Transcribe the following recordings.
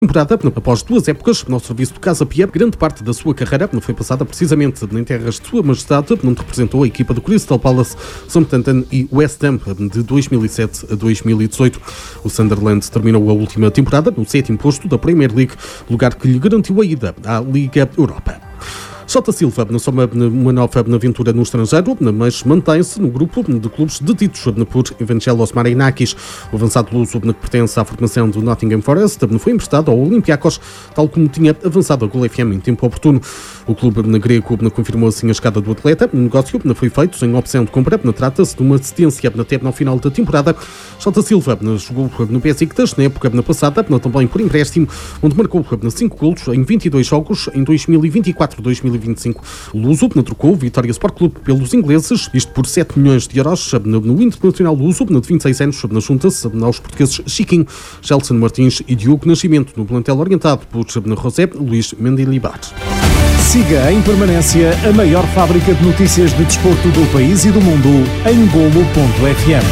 Temporada, após 2 épocas no serviço de Casa Pia, grande parte da sua carreira foi passada precisamente em terras de Sua Majestade, onde representou a equipa do Crystal Palace, Southampton e West Ham de 2007 a 2018. O Sunderland terminou a última temporada no 7º posto da Premier League, lugar que lhe garantiu a ida à Liga Europa. Jota Silva soma uma nova aventura no estrangeiro, mas mantém-se no grupo de clubes detidos por Evangelos Marinakis. O avançado luso, que pertence à formação do Nottingham Forest, foi emprestado ao Olympiacos, tal como tinha avançado a Gol FM em tempo oportuno. O clube grego confirmou assim a chegada do atleta. O negócio foi feito sem opção de compra. Trata-se de uma assistência até ao final da temporada. Jota Silva jogou no Besiktas na época passada, também por empréstimo, onde marcou 5 golos em 22 jogos em 2024-2025. O luso trocou o Vitória Sport Clube pelos ingleses, isto por 7 milhões de euros. No Internacional luso, de 26 anos, junta-se aos portugueses Chiquinho, Gelson Martins e Diogo Nascimento, no plantel orientado por José Luís Mendilibar. Siga em permanência a maior fábrica de notícias de desporto do país e do mundo em Golo.fm.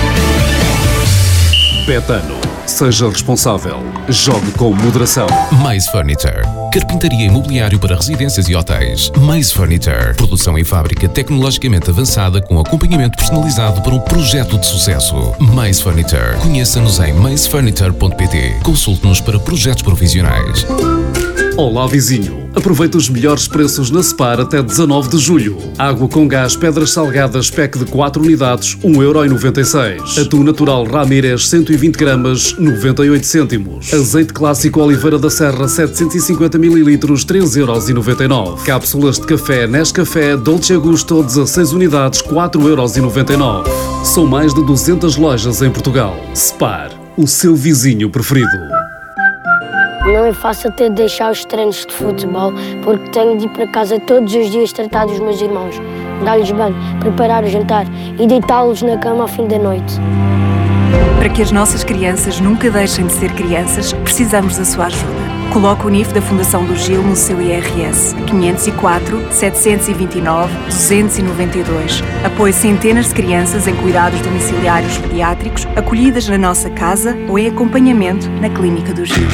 Betano. Seja responsável. Jogue com moderação. Maze Furniture. Carpintaria imobiliário para residências e hotéis. Maze Furniture. Produção em fábrica tecnologicamente avançada com acompanhamento personalizado para um projeto de sucesso. Maze Furniture. Conheça-nos em mazefurniture.pt. Consulte-nos para projetos profissionais. Olá, vizinho. Aproveita os melhores preços na Spar até 19 de julho. Água com gás Pedras Salgadas pack de 4 unidades, 1,96€. Atum natural Ramírez 120 gramas, 98 cêntimos. Azeite clássico Oliveira da Serra 750 ml, 3,99€. Cápsulas de café Nescafé Dolce Gusto 16 unidades, 4,99€. São mais de 200 lojas em Portugal. Spar, o seu vizinho preferido. Não é fácil ter de deixar os treinos de futebol, porque tenho de ir para casa todos os dias tratar dos meus irmãos, dar-lhes banho, preparar o jantar e deitá-los na cama ao fim da noite. Para que as nossas crianças nunca deixem de ser crianças, precisamos da sua ajuda. Coloque o NIF da Fundação do Gil no seu IRS 504 729 292. Apoie centenas de crianças em cuidados domiciliários pediátricos, acolhidas na nossa casa ou em acompanhamento na Clínica do Gil.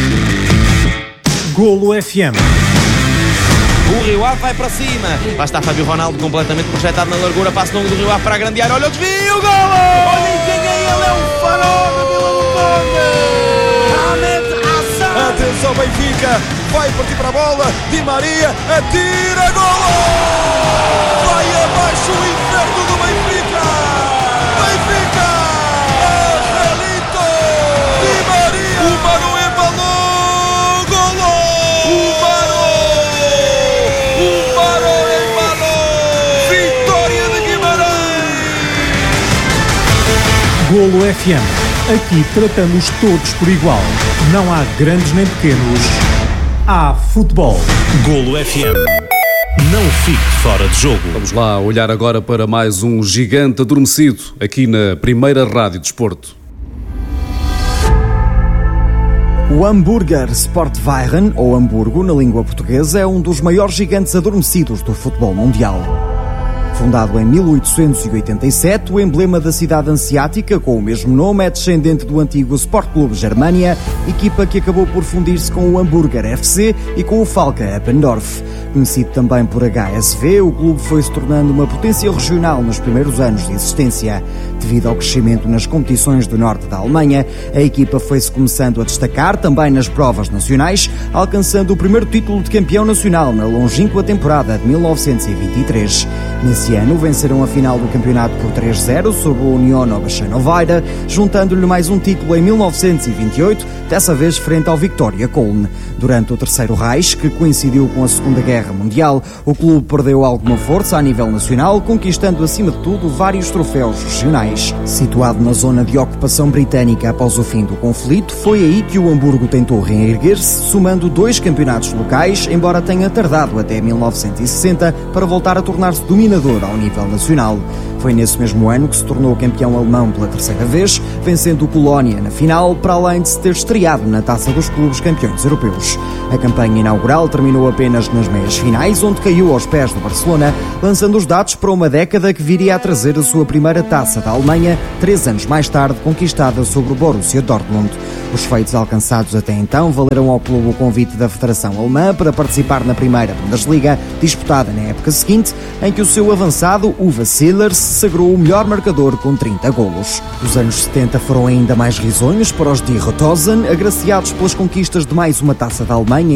Golo FM. O Rio Ave vai para cima. Lá está Fábio Ronaldo completamente projetado na largura. Passo longo do Rio Ave para a grande área. Olha o desvio, golo! Olhem quem é ele, é o farol da Vila do Conde. Atenção Benfica, vai partir para a bola. Di Maria, atira, golo! Vai abaixo o inferno do Benfica! Benfica! Angelito! Di Maria! O Manu embalou! Golo! O Manu embalou! Vitória de Guimarães! Golo FM. Aqui tratamos todos por igual. Não há grandes nem pequenos. Há futebol. Golo FM. Não fique fora de jogo. Vamos lá olhar agora para mais um gigante adormecido aqui na primeira Rádio Desporto. O Hamburger Sportverein, ou Hamburgo na língua portuguesa, é um dos maiores gigantes adormecidos do futebol mundial. Fundado em 1887, o emblema da cidade hanseática, com o mesmo nome, é descendente do antigo Sport Club Germania, equipa que acabou por fundir-se com o Hamburger FC e com o Falke Eppendorf. Conhecido também por HSV, o clube foi se tornando uma potência regional nos primeiros anos de existência. Devido ao crescimento nas competições do norte da Alemanha, a equipa foi-se começando a destacar também nas provas nacionais, alcançando o primeiro título de campeão nacional na longínqua temporada de 1923. Nesse ano, venceram a final do campeonato por 3-0 sobre o Union Oberschöneweide, juntando-lhe mais um título em 1928, dessa vez frente ao Viktoria Köln. Durante o Terceiro Reich, que coincidiu com a Segunda Guerra Mundial, o clube perdeu alguma força a nível nacional, conquistando acima de tudo vários troféus regionais. Situado na zona de ocupação britânica após o fim do conflito, foi aí que o Hamburgo tentou reerguer-se, somando 2 campeonatos locais, embora tenha tardado até 1960 para voltar a tornar-se dominador ao nível nacional. Foi nesse mesmo ano que se tornou campeão alemão pela terceira vez, vencendo o Colónia na final, para além de se ter estreado na Taça dos Clubes Campeões Europeus. A campanha inaugural terminou apenas nas meias finais, onde caiu aos pés do Barcelona, lançando os dados para uma década que viria a trazer a sua primeira Taça da Alemanha. Alemanha, 3 anos mais tarde conquistada sobre o Borussia Dortmund. Os feitos alcançados até então valeram ao clube o convite da Federação Alemã para participar na primeira Bundesliga, disputada na época seguinte, em que o seu avançado, Uwe Seeler, se sagrou o melhor marcador com 30 golos. Os anos 70 foram ainda mais risonhos para os Die Rotosen, agraciados pelas conquistas de mais uma taça da Alemanha em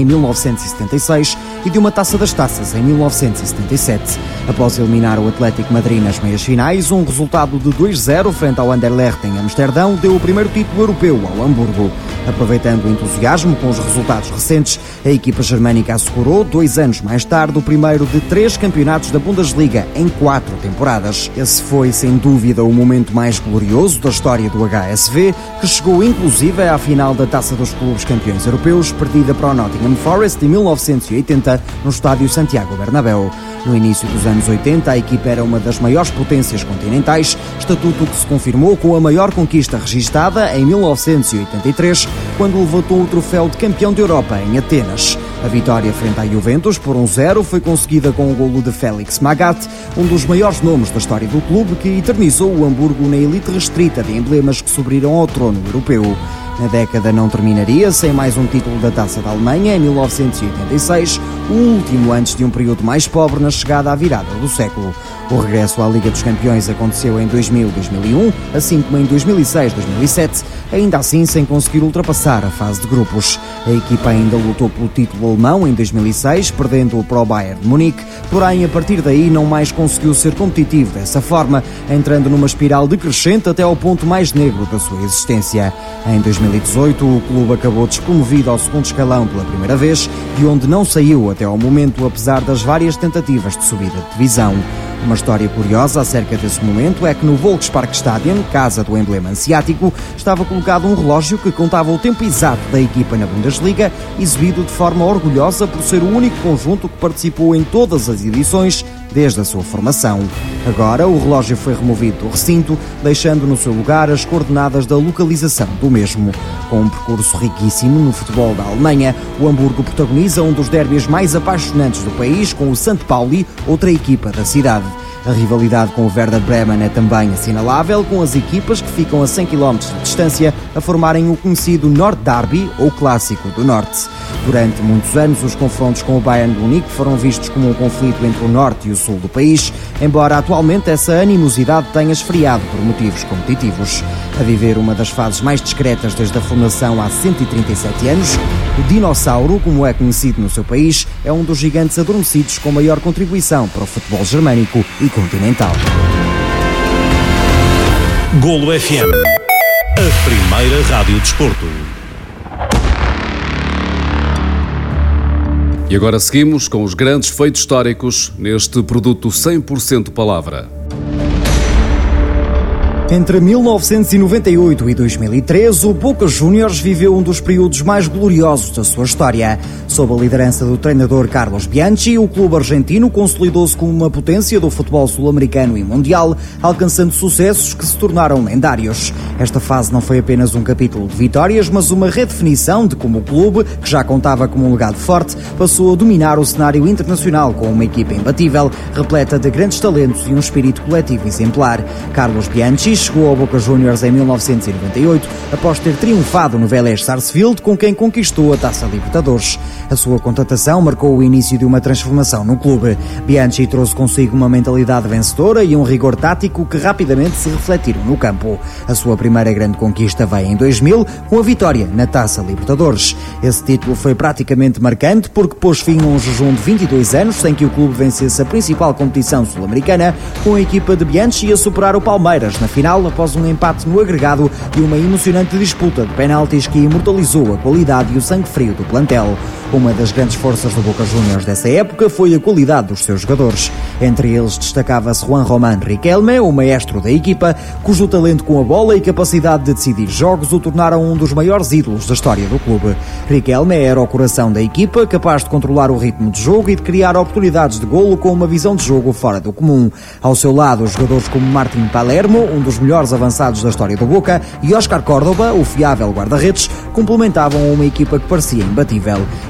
1976 e de uma taça das taças em 1977. Após eliminar o Atlético Madrid nas meias finais, um resultado de 2-0 frente ao Anderlecht em Amsterdão deu o primeiro título europeu ao Hamburgo. Aproveitando o entusiasmo com os resultados recentes, a equipa germânica assegurou, 2 anos mais tarde, o primeiro de 3 campeonatos da Bundesliga em 4 temporadas. Esse foi, sem dúvida, o momento mais glorioso da história do HSV, que chegou inclusive à final da Taça dos Clubes Campeões Europeus, perdida para o Nottingham Forest em 1980, no estádio Santiago Bernabéu. No início dos anos 80, a equipa era uma das maiores potências continentais, estatuto que se confirmou com a maior conquista registada em 1983, quando levantou o troféu de campeão de Europa em Atenas. A vitória frente à Juventus por 1-0 foi conseguida com o golo de Félix Magath, um dos maiores nomes da história do clube, que eternizou o Hamburgo na elite restrita de emblemas que subiram ao trono europeu. Na década não terminaria sem mais um título da Taça da Alemanha em 1986, o último antes de um período mais pobre na chegada à virada do século. O regresso à Liga dos Campeões aconteceu em 2000-2001, assim como em 2006-2007, ainda assim sem conseguir ultrapassar a fase de grupos. A equipa ainda lutou pelo título alemão em 2006, perdendo-o para o Bayern de Munique, porém a partir daí não mais conseguiu ser competitivo dessa forma, entrando numa espiral decrescente até ao ponto mais negro da sua existência. Em 2018, o clube acabou despromovido ao segundo escalão pela primeira vez, de onde não saiu até ao momento, apesar das várias tentativas de subida de divisão. Uma história curiosa acerca desse momento é que no Volksparkstadion, casa do emblema asiático, estava colocado um relógio que contava o tempo exato da equipa na Bundesliga, exibido de forma orgulhosa por ser o único conjunto que participou em todas as edições desde a sua formação. Agora, o relógio foi removido do recinto, deixando no seu lugar as coordenadas da localização do mesmo. Com um percurso riquíssimo no futebol da Alemanha, o Hamburgo protagoniza um dos derbys mais apaixonantes do país com o St. Pauli, outra equipa da cidade. A rivalidade com o Werder Bremen é também assinalável, com as equipas que ficam a 100 km de distância a formarem o conhecido Nord-Derby, ou Clássico do Norte. Durante muitos anos, os confrontos com o Bayern de Munique foram vistos como um conflito entre o norte e o sul do país, embora atualmente essa animosidade tenha esfriado por motivos competitivos. A viver uma das fases mais discretas desde a fundação há 137 anos, o Dinossauro, como é conhecido no seu país, é um dos gigantes adormecidos com maior contribuição para o futebol germânico e continental. Golo FM, a primeira rádio de desporto. E agora seguimos com os grandes feitos históricos neste produto 100% palavra. Entre 1998 e 2013, o Boca Juniors viveu um dos períodos mais gloriosos da sua história. Sob a liderança do treinador Carlos Bianchi, o clube argentino consolidou-se como uma potência do futebol sul-americano e mundial, alcançando sucessos que se tornaram lendários. Esta fase não foi apenas um capítulo de vitórias, mas uma redefinição de como o clube, que já contava com um legado forte, passou a dominar o cenário internacional com uma equipa imbatível, repleta de grandes talentos e um espírito coletivo exemplar. Carlos Bianchi chegou ao Boca Juniors em 1998, após ter triunfado no Vélez Sarsfield, com quem conquistou a Taça Libertadores. A sua contratação marcou o início de uma transformação no clube. Bianchi trouxe consigo uma mentalidade vencedora e um rigor tático que rapidamente se refletiram no campo. A sua primeira grande conquista veio em 2000, com a vitória na Taça Libertadores. Esse título foi praticamente marcante porque pôs fim a um jejum de 22 anos sem que o clube vencesse a principal competição sul-americana, com a equipa de Bianchi a superar o Palmeiras na final após um empate no agregado e uma emocionante disputa de penaltis que imortalizou a qualidade e o sangue frio do plantel. Uma das grandes forças do Boca Juniors dessa época foi a qualidade dos seus jogadores. Entre eles destacava-se Juan Román Riquelme, o maestro da equipa, cujo talento com a bola e capacidade de decidir jogos o tornaram um dos maiores ídolos da história do clube. Riquelme era o coração da equipa, capaz de controlar o ritmo de jogo e de criar oportunidades de golo com uma visão de jogo fora do comum. Ao seu lado, jogadores como Martín Palermo, um dos melhores avançados da história do Boca, e Óscar Córdoba, o fiável guarda-redes, complementavam uma equipa que parecia imbatível.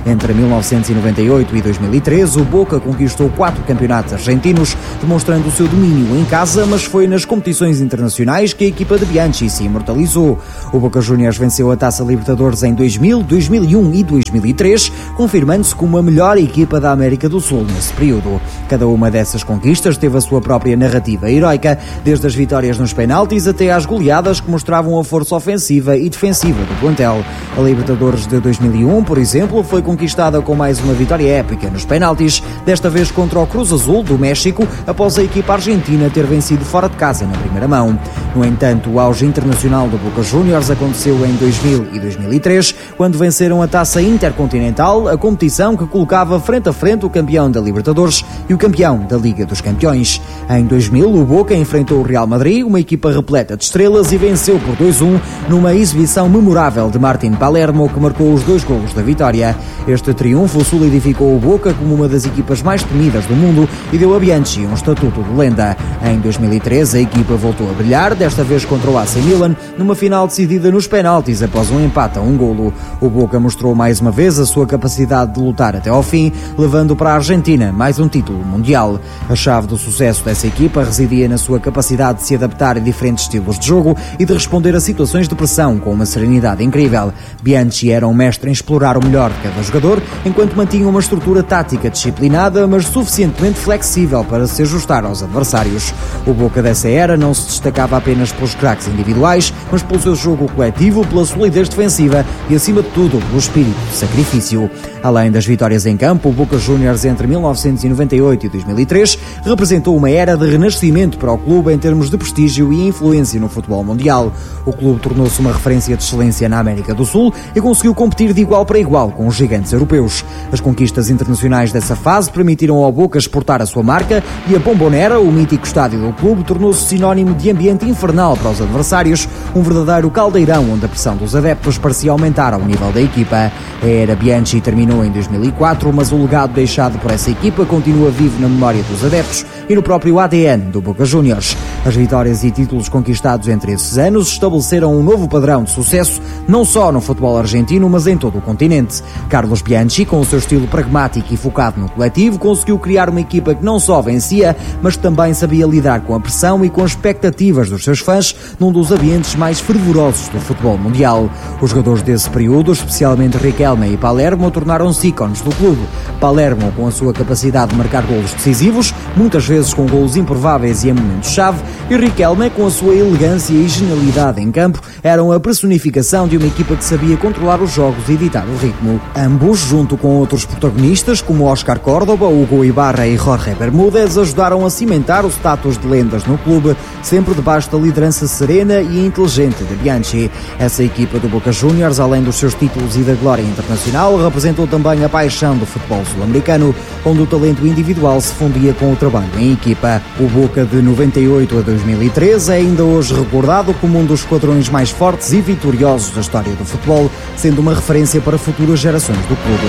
Entre 1998 e 2013, o Boca conquistou 4 campeonatos argentinos, demonstrando o seu domínio em casa, mas foi nas competições internacionais que a equipa de Bianchi se imortalizou. O Boca Juniors venceu a Taça Libertadores em 2000, 2001 e 2003, confirmando-se como a melhor equipa da América do Sul nesse período. Cada uma dessas conquistas teve a sua própria narrativa heroica, desde as vitórias nos penaltis até às goleadas que mostravam a força ofensiva e defensiva do plantel. A Libertadores de 2001, por exemplo, foi conquistada com mais uma vitória épica nos penaltis, desta vez contra o Cruz Azul do México, após a equipa argentina ter vencido fora de casa na primeira mão. No entanto, o auge internacional do Boca Juniors aconteceu em 2000 e 2003, quando venceram a Taça Intercontinental, a competição que colocava frente a frente o campeão da Libertadores e o campeão da Liga dos Campeões. Em 2000, o Boca enfrentou o Real Madrid, uma equipa repleta de estrelas, e venceu por 2-1 numa exibição memorável de Martín Palermo, que marcou os 2 golos da vitória. Este triunfo solidificou o Boca como uma das equipas mais temidas do mundo e deu a Bianchi um estatuto de lenda. Em 2013, a equipa voltou a brilhar, desta vez contra o AC Milan, numa final decidida nos penaltis após um empate a 1 golo. O Boca mostrou mais uma vez a sua capacidade de lutar até ao fim, levando para a Argentina mais um título mundial. A chave do sucesso dessa equipa residia na sua capacidade de se adaptar a diferentes estilos de jogo e de responder a situações de pressão com uma serenidade incrível. Bianchi era um mestre em explorar o melhor de cada jogador, enquanto mantinha uma estrutura tática disciplinada, mas suficientemente flexível para se ajustar aos adversários. O Boca dessa era não se destacava apenas pelos craques individuais, mas pelo seu jogo coletivo, pela solidez defensiva e, acima de tudo, pelo espírito de sacrifício. Além das vitórias em campo, o Boca Juniors entre 1998 e 2003 representou uma era de renascimento para o clube em termos de prestígio e influência no futebol mundial. O clube tornou-se uma referência de excelência na América do Sul e conseguiu competir de igual para igual com os gigantes europeus. As conquistas internacionais dessa fase permitiram ao Boca exportar a sua marca e a Bombonera, o mítico estádio do clube, tornou-se sinónimo de ambiente infernal para os adversários, um verdadeiro caldeirão onde a pressão dos adeptos parecia aumentar ao nível da equipa. A era Bianchi terminou em 2004, mas o legado deixado por essa equipa continua vivo na memória dos adeptos e no próprio ADN do Boca Juniors. As vitórias e títulos conquistados entre esses anos estabeleceram um novo padrão de sucesso, não só no futebol argentino, mas em todo o continente. Carlos Bianchi, com o seu estilo pragmático e focado no coletivo, conseguiu criar uma equipa que não só vencia, mas que também sabia lidar com a pressão e com as expectativas dos seus fãs num dos ambientes mais fervorosos do futebol mundial. Os jogadores desse período, especialmente Riquelme e Palermo, tornaram-se ícones do clube. Palermo, com a sua capacidade de marcar golos decisivos, muitas vezes com golos improváveis e em momentos-chave, e Riquelme, com a sua elegância e genialidade em campo, eram a personificação de uma equipa que sabia controlar os jogos e ditar o ritmo. Ambos, junto com outros protagonistas como Oscar Córdoba, Hugo Ibarra e Jorge Bermúdez, ajudaram a cimentar o status de lendas no clube, sempre debaixo da liderança serena e inteligente de Bianchi. Essa equipa do Boca Juniors, além dos seus títulos e da glória internacional, representou também a paixão do futebol sul-americano, onde o talento individual se fundia com o trabalho em equipa. O Boca de 98 a 2013 é ainda hoje recordado como um dos esquadrões mais fortes e vitoriosos da história do futebol, sendo uma referência para futuras gerações do clube.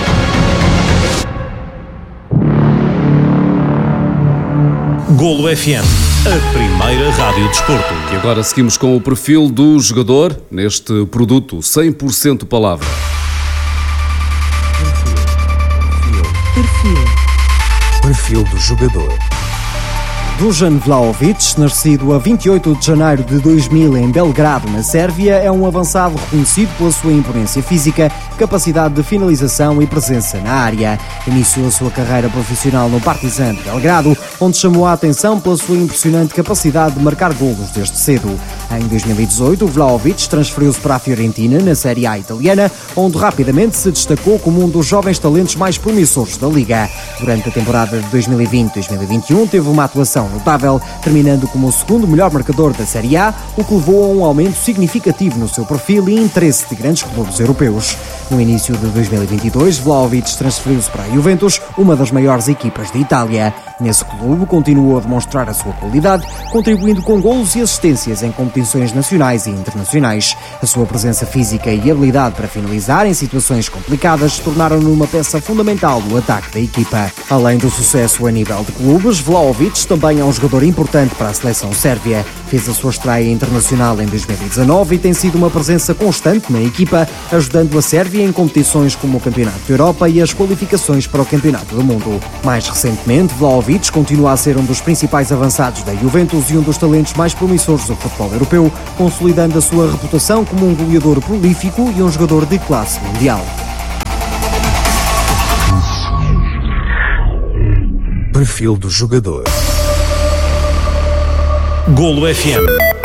Golo FM, a primeira rádio de desporto. E agora seguimos com o perfil do jogador neste produto 100% palavra. Perfil do jogador. Dusan Vlahovic, nascido a 28 de janeiro de 2000 em Belgrado, na Sérvia, é um avançado reconhecido pela sua imponência física, capacidade de finalização e presença na área. Iniciou a sua carreira profissional no Partizan de Belgrado, onde chamou a atenção pela sua impressionante capacidade de marcar golos desde cedo. Em 2018, Vlahovic transferiu-se para a Fiorentina, na Série A italiana, onde rapidamente se destacou como um dos jovens talentos mais promissores da Liga. Durante a temporada de 2020-2021, teve uma atuação notável, terminando como o segundo melhor marcador da Série A, o que levou a um aumento significativo no seu perfil e interesse de grandes clubes europeus. No início de 2022, Vlahovic transferiu-se para a Juventus, uma das maiores equipas de Itália. Nesse clube, continuou a demonstrar a sua qualidade, contribuindo com golos e assistências em competições nacionais e internacionais. A sua presença física e habilidade para finalizar em situações complicadas tornaram-no uma peça fundamental do ataque da equipa. Além do sucesso a nível de clubes, Vlahovic também é um jogador importante para a seleção sérvia. Fez a sua estreia internacional em 2019 e tem sido uma presença constante na equipa, ajudando a Sérvia experiência em competições como o Campeonato da Europa e as qualificações para o Campeonato do Mundo. Mais recentemente, Vlahovic continua a ser um dos principais avançados da Juventus e um dos talentos mais promissores do futebol europeu, consolidando a sua reputação como um goleador prolífico e um jogador de classe mundial. Perfil do jogador. Golo FM,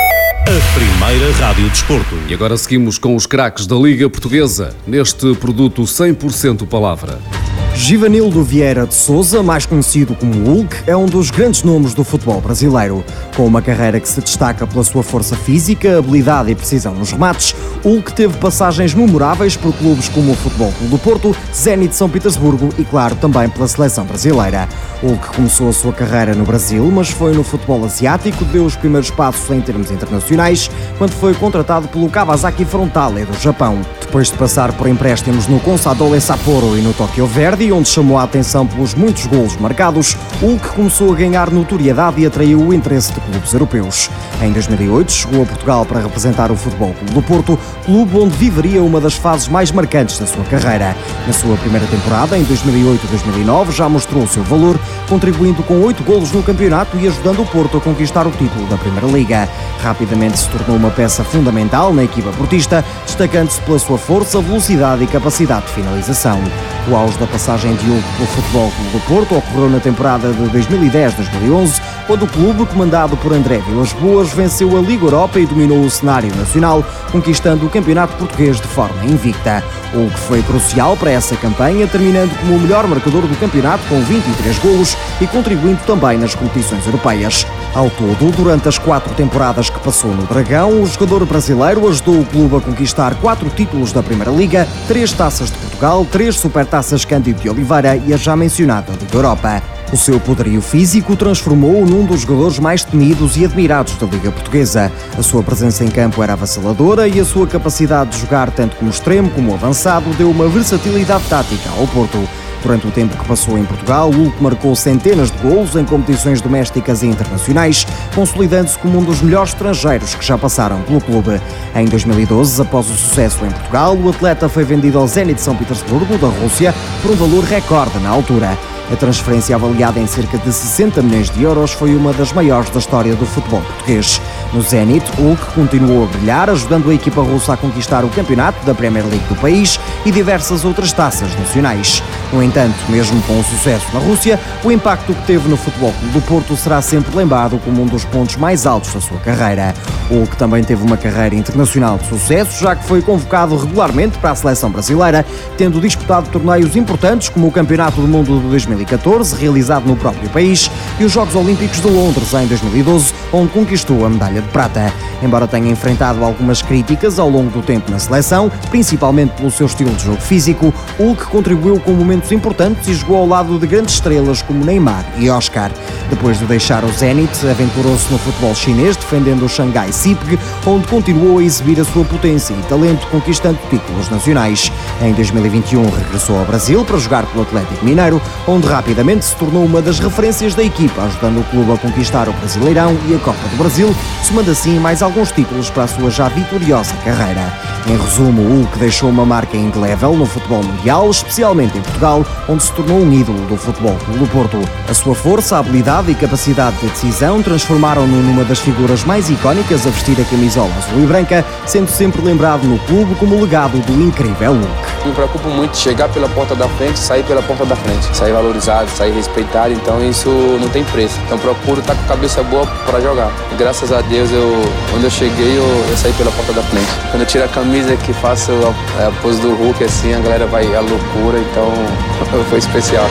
a primeira rádio desporto. E agora seguimos com os craques da Liga Portuguesa, neste produto 100% palavra. Givanildo Vieira de Sousa, mais conhecido como Hulk, é um dos grandes nomes do futebol brasileiro. Com uma carreira que se destaca pela sua força física, habilidade e precisão nos remates, Hulk teve passagens memoráveis por clubes como o Futebol Clube do Porto, Zenit São Petersburgo e, claro, também pela seleção brasileira. Hulk começou a sua carreira no Brasil, mas foi no futebol asiático, deu os primeiros passos em termos internacionais, quando foi contratado pelo Kawasaki Frontale do Japão. Depois de passar por empréstimos no Consadole Sapporo e no Tokyo Verdy, onde chamou a atenção pelos muitos golos marcados, Hulk começou a ganhar notoriedade e atraiu o interesse de clubes europeus. Em 2008, chegou a Portugal para representar o Futebol Clube do Porto, clube onde viveria uma das fases mais marcantes da sua carreira. Na sua primeira temporada, em 2008-2009, já mostrou o seu valor, contribuindo com 8 golos no campeonato e ajudando o Porto a conquistar o título da Primeira Liga. Rapidamente se tornou uma peça fundamental na equipa portista, destacando-se pela sua força, velocidade e capacidade de finalização. O auge da passagem de Hulk pelo Futebol Clube do Porto ocorreu na temporada de 2010-2011, quando o clube, comandado por André Vilas-Boas, venceu a Liga Europa e dominou o cenário nacional, conquistando o Campeonato Português de forma invicta. Hulk foi crucial para essa campanha, terminando como o melhor marcador do campeonato com 23 golos e contribuindo também nas competições europeias. Ao todo, durante as 4 temporadas que passou no Dragão, o jogador brasileiro ajudou o clube a conquistar 4 títulos da Primeira Liga, 3 taças de Portugal, 3 supertaças Cândido de Oliveira e a já mencionada Liga Europa. O seu poderio físico transformou-o num dos jogadores mais temidos e admirados da Liga Portuguesa. A sua presença em campo era avassaladora e a sua capacidade de jogar tanto como extremo como avançado deu uma versatilidade tática ao Porto. Durante o tempo que passou em Portugal, Hulk marcou centenas de golos em competições domésticas e internacionais, consolidando-se como um dos melhores estrangeiros que já passaram pelo clube. Em 2012, após o sucesso em Portugal, o atleta foi vendido ao Zenit São Petersburgo, da Rússia, por um valor recorde na altura. A transferência, avaliada em cerca de 60 milhões de euros, foi uma das maiores da história do futebol português. No Zenit, Hulk continuou a brilhar, ajudando a equipa russa a conquistar o campeonato da Premier League do país e diversas outras taças nacionais. No entanto, mesmo com o sucesso na Rússia, o impacto que teve no Futebol Clube do Porto será sempre lembrado como um dos pontos mais altos da sua carreira. Hulk também teve uma carreira internacional de sucesso, já que foi convocado regularmente para a seleção brasileira, tendo disputado torneios importantes como o Campeonato do Mundo de 2014, realizado no próprio país, e os Jogos Olímpicos de Londres em 2012, onde conquistou a medalha de prata. Embora tenha enfrentado algumas críticas ao longo do tempo na seleção, principalmente pelo seu estilo de jogo físico, Hulk contribuiu com momentos importantes e jogou ao lado de grandes estrelas como Neymar e Oscar. Depois de deixar o Zenit, aventurou-se no futebol chinês, defendendo o Shanghai SIPG, onde continuou a exibir a sua potência e talento, conquistando títulos nacionais. Em 2021 regressou ao Brasil para jogar pelo Atlético Mineiro, onde rapidamente se tornou uma das referências da equipa, ajudando o clube a conquistar o Brasileirão e a Copa do Brasil, somando assim mais alguns títulos para a sua já vitoriosa carreira. Em resumo, o Hulk deixou uma marca indelével no futebol mundial, especialmente em Portugal, onde se tornou um ídolo do Futebol Clube do Porto. A sua força, habilidade e capacidade de decisão transformaram-no numa das figuras mais icónicas a vestir a camisola azul e branca, sendo sempre lembrado no clube como o legado do incrível Hulk. Me preocupo muito chegar pela porta da frente, sair pela porta da frente, sair valorizado, sair respeitado, então isso não tem preço. Então procuro estar com a cabeça boa para jogar. E graças a Deus, quando eu cheguei, eu saí pela porta da frente. Quando eu tiro a camisa que faço a pose do Hulk, assim, a galera vai à loucura, então foi especial.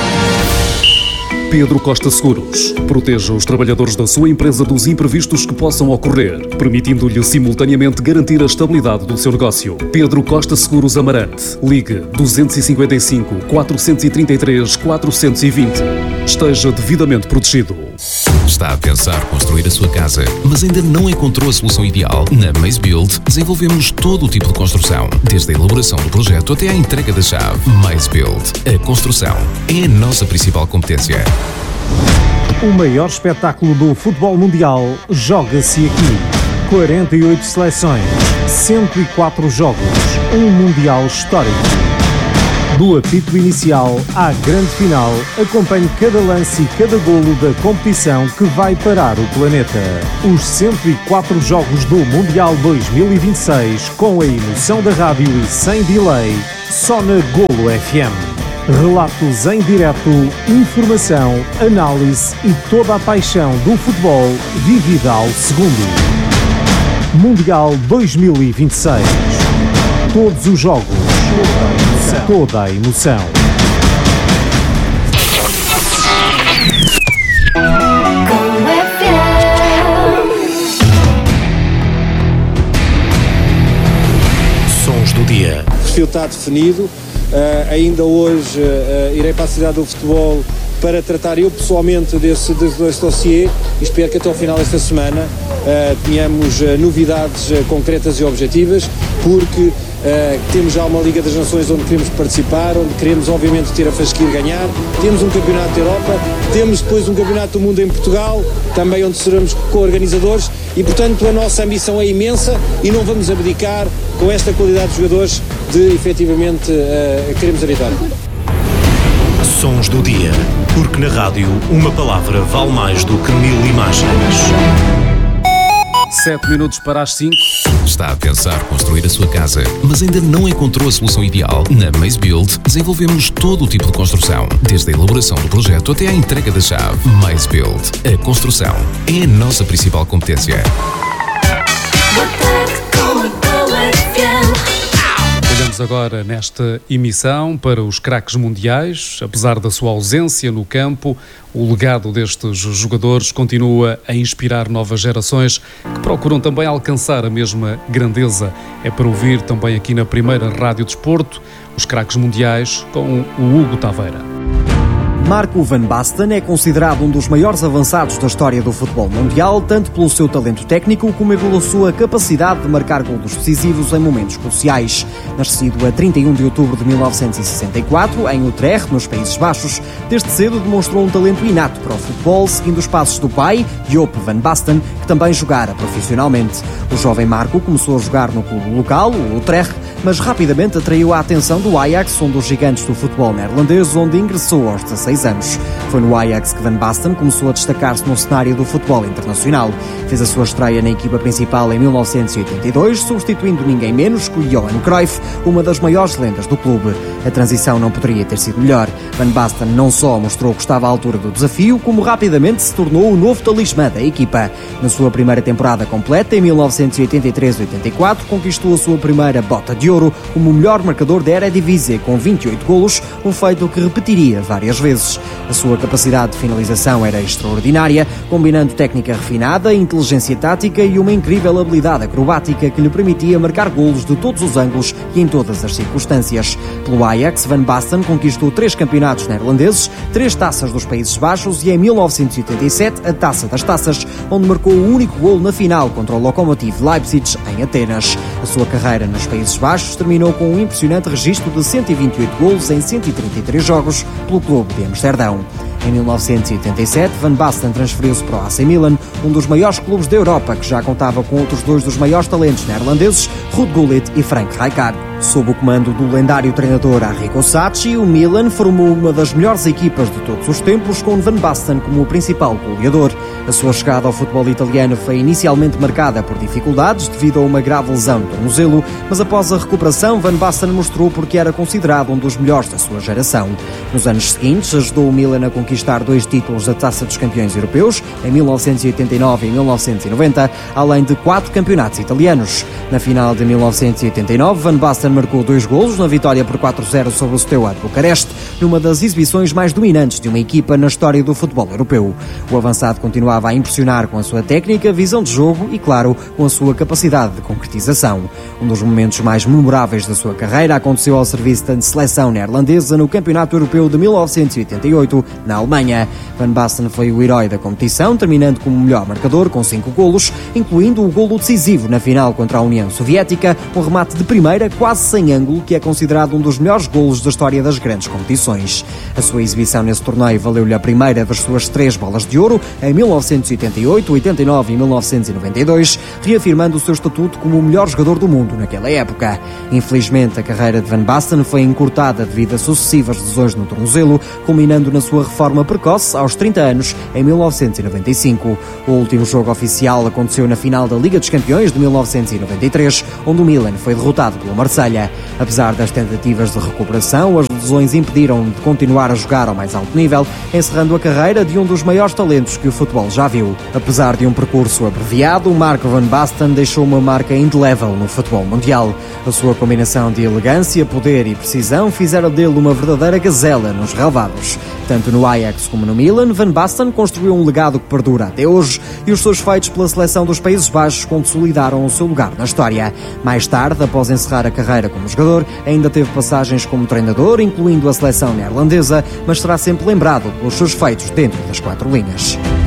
Pedro Costa Seguros. Proteja os trabalhadores da sua empresa dos imprevistos que possam ocorrer, permitindo-lhe simultaneamente garantir a estabilidade do seu negócio. Pedro Costa Seguros Amarante. Ligue 255 433 420. Esteja devidamente protegido. Está a pensar construir a sua casa, mas ainda não encontrou a solução ideal? Na MazeBuild desenvolvemos todo o tipo de construção, desde a elaboração do projeto até à entrega da chave. MazeBuild. A construção é a nossa principal competência. O maior espetáculo do futebol mundial joga-se aqui. 48 seleções, 104 jogos, um Mundial histórico. Do apito inicial à grande final, acompanhe cada lance e cada golo da competição que vai parar o planeta. Os 104 jogos do Mundial 2026, com a emoção da rádio e sem delay, só na Golo FM. Relatos em direto, informação, análise e toda a paixão do futebol vivida ao segundo. Mundial 2026. Todos os jogos, toda a emoção. Sons do dia. O perfil está definido. Ainda hoje irei para a cidade do futebol para tratar eu pessoalmente desse dossiê e espero que até ao final desta semana tenhamos novidades concretas e objetivas, porque temos já uma Liga das Nações onde queremos participar, onde queremos obviamente ter a fasquia de ganhar, temos um campeonato da Europa, temos depois um campeonato do mundo em Portugal, também onde seremos co-organizadores e portanto a nossa ambição é imensa e não vamos abdicar com esta qualidade de jogadores de efetivamente queremos a vitória. Sons do dia, porque na rádio uma palavra vale mais do que 1000 imagens. 7 minutos para as 5. Está a pensar construir a sua casa, mas ainda não encontrou a solução ideal? Na Maze Build desenvolvemos todo o tipo de construção, desde a elaboração do projeto até à entrega da chave. Maze Build. A construção é a nossa principal competência. Olhamos agora nesta emissão para os craques mundiais. Apesar da sua ausência no campo, o legado destes jogadores continua a inspirar novas gerações que procuram também alcançar a mesma grandeza. É para ouvir também aqui na primeira Rádio Desporto, os craques mundiais com o Hugo Taveira. Marco van Basten é considerado um dos maiores avançados da história do futebol mundial, tanto pelo seu talento técnico como pela sua capacidade de marcar golos decisivos em momentos cruciais. Nascido a 31 de outubro de 1964, em Utrecht, nos Países Baixos, desde cedo demonstrou um talento inato para o futebol, seguindo os passos do pai, Joop van Basten, que também jogara profissionalmente. O jovem Marco começou a jogar no clube local, o Utrecht, mas rapidamente atraiu a atenção do Ajax, um dos gigantes do futebol neerlandês, onde ingressou aos 16 anos. Foi no Ajax que Van Basten começou a destacar-se no cenário do futebol internacional. Fez a sua estreia na equipa principal em 1982, substituindo ninguém menos que o Johan Cruyff, uma das maiores lendas do clube. A transição não poderia ter sido melhor. Van Basten não só mostrou que estava à altura do desafio, como rapidamente se tornou o novo talismã da equipa. Na sua primeira temporada completa, em 1983-84, conquistou a sua primeira bota de ouro como o melhor marcador da Eredivisie, com 28 golos, um feito que repetiria várias vezes. A sua capacidade de finalização era extraordinária, combinando técnica refinada, inteligência tática e uma incrível habilidade acrobática que lhe permitia marcar golos de todos os ângulos e em todas as circunstâncias. Pelo Ajax, Van Basten conquistou 3 campeonatos neerlandeses, 3 taças dos Países Baixos e, em 1987, a Taça das Taças, onde marcou o único golo na final contra o Lokomotiv Leipzig, em Atenas. A sua carreira nos Países Baixos terminou com um impressionante registro de 128 golos em 133 jogos pelo clube de Amsterdão. Em 1987, Van Basten transferiu-se para o AC Milan, um dos maiores clubes da Europa, que já contava com outros 2 dos maiores talentos neerlandeses, Ruud Gullit e Frank Rijkaard. Sob o comando do lendário treinador Arrigo Sacchi, o Milan formou uma das melhores equipas de todos os tempos, com Van Basten como o principal goleador. A sua chegada ao futebol italiano foi inicialmente marcada por dificuldades devido a uma grave lesão no tornozelo, mas após a recuperação, Van Basten mostrou porque era considerado um dos melhores da sua geração. Nos anos seguintes, ajudou o Milan a conquistar 2 títulos da Taça dos Campeões Europeus, em 1989 e 1990, além de 4 campeonatos italianos. Na final de 1989, Van Basten marcou 2 golos na vitória por 4-0 sobre o Steaua de Bucareste, numa das exibições mais dominantes de uma equipa na história do futebol europeu. O avançado continuava a impressionar com a sua técnica, visão de jogo e, claro, com a sua capacidade de concretização. Um dos momentos mais memoráveis da sua carreira aconteceu ao serviço da seleção neerlandesa no Campeonato Europeu Europeu de 1988, na Alemanha. Van Basten foi o herói da competição, terminando como melhor marcador com 5 golos, incluindo o golo decisivo na final contra a União Soviética, um remate de primeira quase sem ângulo, que é considerado um dos melhores golos da história das grandes competições. A sua exibição nesse torneio valeu-lhe a primeira das suas 3 bolas de ouro, em 1988, 89 e 1992, reafirmando o seu estatuto como o melhor jogador do mundo naquela época. Infelizmente, a carreira de Van Basten foi encurtada devido a sucessivas lesões no tornozelo, culminando na sua reforma precoce aos 30 anos, em 1995. O último jogo oficial aconteceu na final da Liga dos Campeões de 1993, onde o Milan foi derrotado pelo Marselha. Apesar das tentativas de recuperação, as lesões impediram de continuar a jogar ao mais alto nível, encerrando a carreira de um dos maiores talentos que o futebol já viu. Apesar de um percurso abreviado, Marco Van Basten deixou uma marca indelével no futebol mundial. A sua combinação de elegância, poder e precisão fizeram dele uma verdadeira gazela nos relevados. Tanto no Ajax como no Milan, Van Basten construiu um legado que perdura até hoje, e os seus feitos pela seleção dos Países Baixos consolidaram o seu lugar na história. Mais tarde, após encerrar a carreira como jogador, ainda teve passagens como treinador, incluindo a seleção neerlandesa, mas será sempre lembrado pelos seus feitos dentro das 4 linhas.